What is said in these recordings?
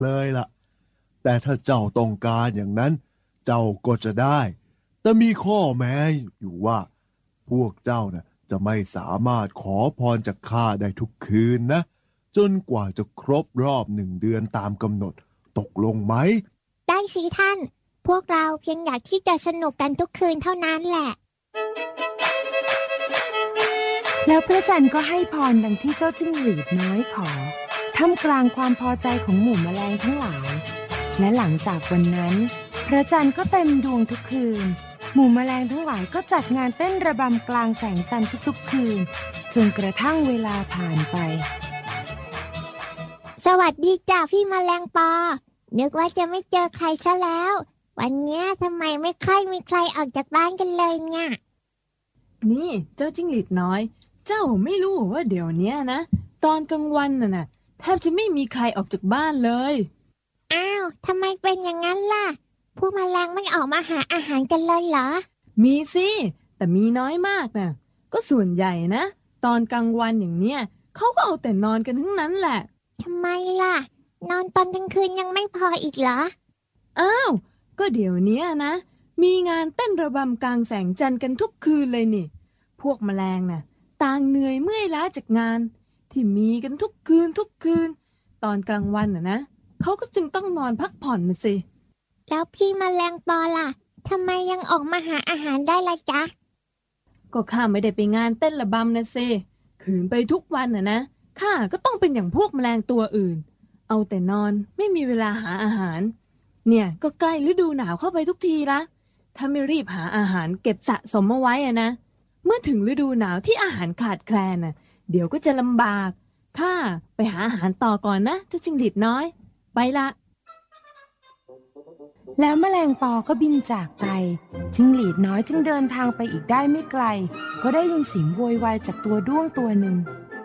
เลยล่ะแต่ถ้าเจ้าต้องการอย่างนั้นเจ้าก็จะได้แต่มีข้อแม้อยู่ว่าพวกเจ้านะจะไม่สามารถขอพรจากข้าได้ทุกคืนนะจนกว่าจะครบรอบ1 เดือนตามกำหนดตกลงไหมได้สิท่านพวกเราเพียงอยากที่จะสนุกกันทุกคืนเท่านั้นแหละแล้วพระจันทร์ก็ให้พรดังที่เจ้าจิ้งหรีดน้อยขอท่ามกลางความพอใจของหมู่แมลงทั้งหลายและหลังจากวันนั้นพระจันทร์ก็เต็มดวงทุกคืนหมู่แมลงทั้งหลายก็จัดงานเต้นระบำกลางแสงจันทร์ทุกๆคืนจนกระทั่งเวลาผ่านไปสวัสดีจ้าพี่แมลงปอนึกว่าจะไม่เจอใครซะแล้ววันนี้ทำไมไม่ค่อยมีใครออกจากบ้านกันเลยเนี่ยนี่เจ้าจิ้งหรีดน้อยเจ้าไม่รู้ว่าเดี๋ยวนี้นะตอนกลางวันน่ะแทบจะไม่มีใครออกจากบ้านเลยอ้าวทำไมเป็นอย่างนั้นล่ะพวกแมลงไม่ออกมาหาอาหารกันเลยเหรอมีสิแต่มีน้อยมากนะก็ส่วนใหญ่นะตอนกลางวันอย่างเนี้ยเขาก็เอาแต่นอนกันทั้งนั้นแหละทำไมล่ะนอนตอนกลางคืนยังไม่พออีกเหรออ้าวก็เดี๋ยวนี้นะมีงานเต้นระบำกลางแสงจันทร์กันทุกคืนเลยนี่พวกแมลงน่ะต่างเหนื่อยเมื่อยล้าจากงานที่มีกันทุกคืนตอนกลางวันนะเขาก็จึงต้องนอนพักผ่อนนะสิแล้วพี่แมลงปอล่ะทำไมยังออกมาหาอาหารได้ล่ะจ๊ะก็ข้าไม่ได้ไปงานเต้นระบำนะสิขืนไปทุกวันนะข้าก็ต้องเป็นอย่างพวกแมลงตัวอื่นเอาแต่นอนไม่มีเวลาหาอาหารเนี่ยก็ใกล้ฤดูหนาวเข้าไปทุกทีละถ้าไม่รีบหาอาหารเก็บสะสมเอาไว้นะเมื่อถึงฤดูหนาวที่อาหารขาดแคลนเดี๋ยวก็จะลำบากข้าไปหาอาหารต่อก่อนนะเจ้าจิ้งหรีดน้อยไปละแล้วแมลงปอก็บินจากไปจิ้งหรีดน้อยจึงเดินทางไปอีกได้ไม่ไกลก็ได้ยินเสียงโวยวายจากตัวด้วงตัวหนึ่ง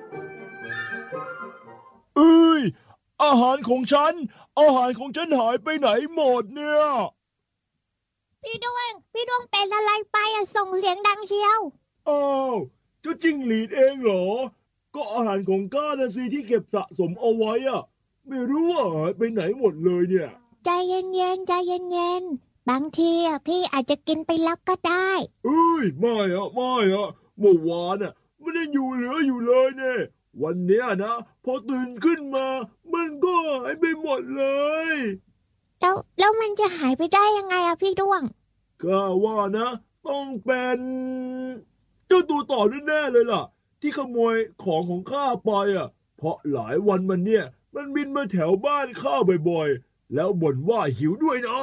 เอ้ยอาหารของฉันหายไปไหนหมดเนี่ยพี่ด้วงเป็นอะไรไปส่งเสียงดังเชียวอ้าวเจ้าจิ้งหรีดเองเหรอก็อาหารของข้าน่ะสิที่เก็บสะสมเอาไว้ไม่รู้ว่าหายไปไหนหมดเลยเนี่ยใจเย็นบางทีพี่อาจจะกินไปแล้วก็ได้เอ้ยไม่เมื่อวานไม่ได้อยู่เหลืออยู่เลยเนี่ยวันเนี้ยนะพอตื่นขึ้นมามันก็หายไปหมดเลยแล้วมันจะหายไปได้ยังไงพี่ด้วงข้าว่านะต้องเป็นเจ้าตัวต่อแน่ๆเลยล่ะที่ขโมยของข้าไปเพราะหลายวันมันเนี่ยมันบินมาแถวบ้านข้าบ่อยๆแล้วบ่นว่าหิวด้วยเนาะ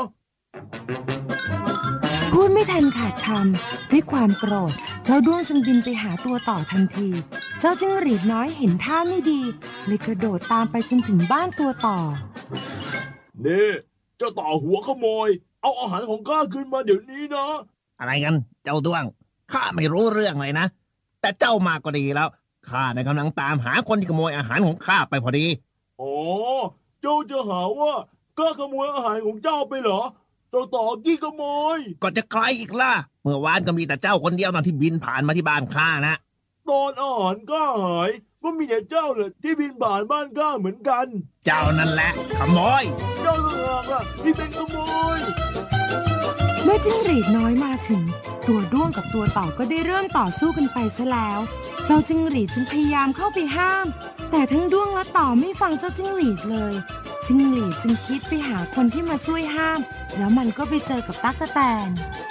พูดไม่ทันขาดคำด้วยความโกรธเจ้าด้วงจึงบินไปหาตัวต่อทันทีเจ้าจิ้งหรีดน้อยเห็นท่าไม่ดีเลยกระโดดตามไปจนถึงบ้านตัวต่อนี่เจ้าต่อหัวขโมยเอาอาหารของข้าคืนมาเดี๋ยวนี้นะอะไรกันเจ้าด้วงข้าไม่รู้เรื่องเลยนะแต่เจ้ามาก็ดีแล้วข้าเนี่ยกำลังตามหาคนที่ขโมยอาหารของข้าไปพอดีอ๋อเจ้าจะหาว่าข้าขโมยอาหารของเจ้าไปเหรอเจ้าต่อกี้ขโมยก็จะใครอีกล่ะเมื่อวานก็มีแต่เจ้าคนเดียวนะที่บินผ่านมาที่บ้านข้านะตอนอาหารข้าหายก็มีแต่เจ้าเลยที่บินผ่านบ้านข้าเหมือนกันเจ้านั่นแหละขโมยเจ้าต่างหากที่เป็นขโมยเมื่อจิ้งหรีดน้อยมาถึงตัวด้วงกับตัวต่อก็ได้เริ่มต่อสู้กันไปซะแล้วเจ้าจิ้งหรีดจึงพยายามเข้าไปห้ามแต่ทั้งด้วงและต่อไม่ฟังเจ้าจิ้งหรีดเลยจิ้งหรีดจึงคิดไปหาคนที่มาช่วยห้ามแล้วมันก็ไปเจอกับตั๊กแตน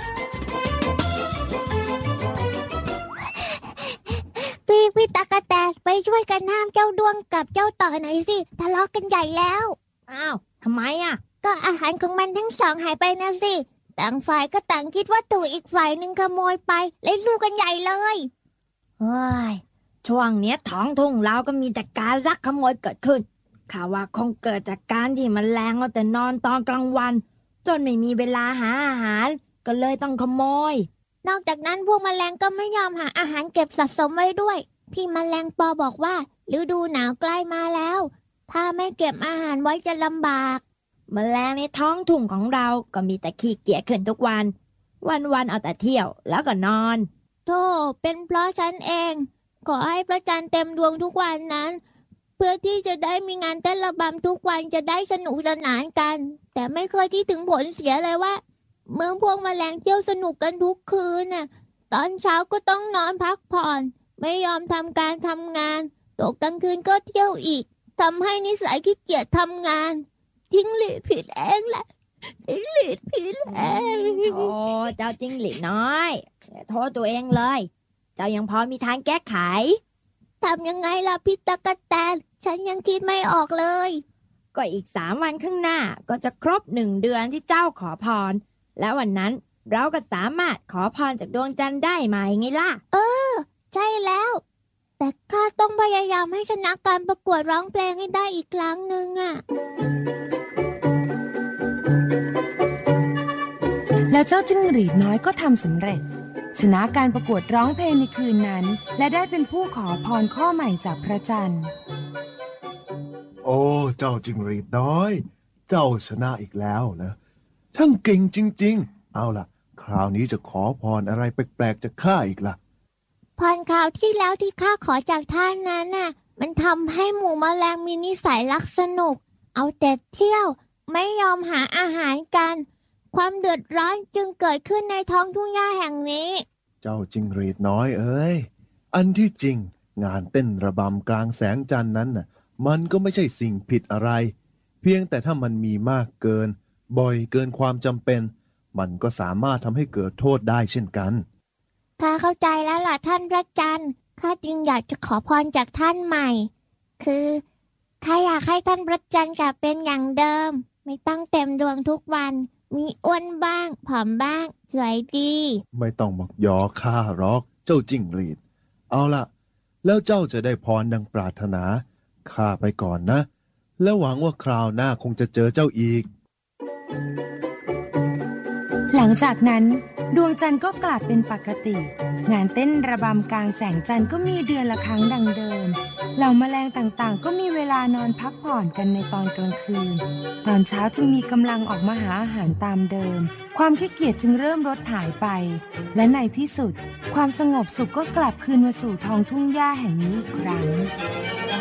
พี่ตั๊กแตนไปช่วยกันห้ามเจ้าด้วงกับเจ้าต่อหน่อยสิทะเลาะกันใหญ่แล้วอ้าวทำไมก็อาหารของมันทั้งสองหายไปนะสิต่างฝ่ายก็ต่างคิดว่าถูกอีกฝ่ายหนึ่งขโมยไปเลยสู้กันใหญ่เลยเฮ้ยช่วงเนี้ยท้องทุ่งเราก็มีแต่การลักขโมยเกิดขึ้นข่าวว่าคงเกิดจากการที่มันแรงเอาแต่นอนตอนกลางวันจนไม่มีเวลาหาอาหารก็เลยต้องขโมยนอกจากนั้นพวกแมลงก็ไม่ยอมหาอาหารเก็บสะสมไว้ด้วยพี่แมลงปอบอกว่าฤดูหนาวใกล้มาแล้วถ้าไม่เก็บอาหารไว้จะลำบากแมลงในท้องทุ่งของเราก็มีแต่ขี้เกียจขึ้นทุกวันเอาแต่เที่ยวแล้วก็นอนโธ่เป็นเพราะฉันเองขอให้พระจันทร์เต็มดวงทุกวันนั้นพื่อที่จะได้มีงานเต้นระบำทุกวันจะได้สนุกสนานกัน แต่ไม่เคยคิดถึงผลเสียเลยว่าเมื่อพวกแมลงเที่ยวสนุกกันทุกคืนน่ะตอนเช้าก็ต้องนอนพักผ่อนไม่ยอมทำการทำงานตกกลางคืนก็เที่ยวอีกทำให้นิสัยขี้เกียจทำงานจิ้งหรีดผิดเองแหละจิ้งหรีดผิดเองโธ่เจ้าจิ้งหรีดน้อยอย่าโทษตัวเองเลย เจ้ายังพอมีทางแก้ไขทำยังไงล่ะพี่ตั๊กแตนฉันยังคิดไม่ออกเลยก็อีก3 วันข้างหน้าก็จะครบ1 เดือนที่เจ้าขอพร และวันนั้นเราก็สามารถขอพรจากดวงจันทร์ได้ไหมไงล่ะใช่แล้ว แต่ข้าต้องพยายามให้ชนะการประกวดร้องเพลงให้ได้อีกครั้งหนึ่งอ่ะแล้วเจ้าจิ้งหรีดน้อยก็ทำสำเร็จชนะการประกวดร้องเพลงในคืนนั้นและได้เป็นผู้ขอพรข้อใหม่จากพระจันทร์โอ้เจ้าจิ้งหรีดน้อย เจ้าชนะอีกแล้วนะช่างเก่งจริงๆเอาล่ะคราวนี้จะขอพรอะไรแปลกๆจากข้าอีกล่ะพรคราวที่แล้วที่ข้าขอจากท่านนั้นน่ะมันทำให้หมู่แมลงมีนิสัยรักสนุกเอาแต่เที่ยวไม่ยอมหาอาหารกันความเดือดร้อนจึงเกิดขึ้นในท้องทุ่งหญ้าแห่งนี้เจ้าจิ้งหรีดน้อยเอ้ยอันที่จริงงานเต้นระบำกลางแสงจันทร์นั้นน่ะมันก็ไม่ใช่สิ่งผิดอะไรเพียงแต่ถ้ามันมีมากเกินบ่อยเกินความจำเป็นมันก็สามารถทำให้เกิดโทษได้เช่นกันข้าเข้าใจแล้วล่ะท่านพระจันทร์ข้าจึงอยากจะขอพรจากท่านใหม่คือข้าอยากให้ท่านพระจันทร์กลับเป็นอย่างเดิมไม่ต้องเต็มดวงทุกวันมีอ้วนบ้างผอมบ้างสวยดีไม่ต้องมักยอข้าหรอกเจ้าจิ้งหรีดเอาล่ะแล้วเจ้าจะได้พรดังปรารถนาข้าไปก่อนนะแล้วหวังว่าคราวหน้าคงจะเจอเจ้าอีกหลังจากนั้นดวงจันทร์ก็กลับเป็นปกติงานเต้นระบำกลางแสงจันทร์ก็มีเดือนละครั้งดังเดิมเหล่าแมลงต่างๆก็มีเวลานอนพักผ่อนกันในตอนกลางคืนตอนเช้าจึงมีกำลังออกมาหาอาหารตามเดิมความขี้เกียจจึงเริ่มลดหายไปและในที่สุดความสงบสุขก็กลับคืนมาสู่ท้องทุ่งหญ้าแห่งนี้อีกครั้ง